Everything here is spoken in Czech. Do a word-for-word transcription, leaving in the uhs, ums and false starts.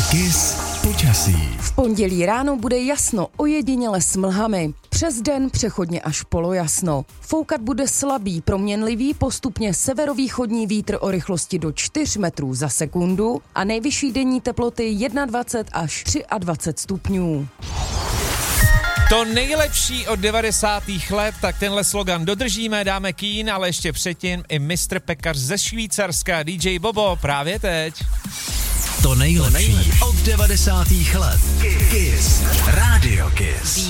Kiss počasí. V pondělí ráno bude jasno, ojediněle s mlhami. Přes den přechodně až polojasno. Foukat bude slabý, proměnlivý, postupně severovýchodní vítr o rychlosti do čtyři metrů za sekundu a nejvyšší denní teploty dvacet jedna až dvacet tři stupňů. To nejlepší od devadesátých let, tak tenhle slogan dodržíme, dáme kín, ale ještě předtím i mistr Pekař ze Švýcarska, D J Bobo, právě teď. To nejlepší od devadesátých let. Kiss. Radio Kiss.